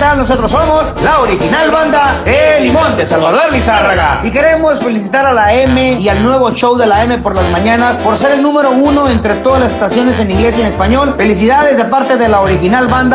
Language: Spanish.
tal? Nosotros somos la original banda El Limón de Salvador Lizárraga. Y queremos felicitar a la M y al nuevo show de la M por las mañanas por ser el número 1 entre todas las estaciones en inglés y en español. Felicidades de parte de la original banda.